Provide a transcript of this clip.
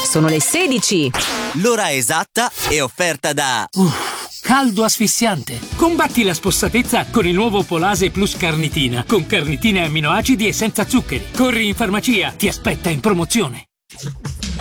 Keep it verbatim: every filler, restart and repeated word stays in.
Sono le sedici. L'ora esatta è offerta da... Uff, caldo asfissiante. Combatti la spossatezza con il nuovo Polase Plus Carnitina. Con carnitine e amminoacidi e senza zuccheri. Corri in farmacia, ti aspetta in promozione.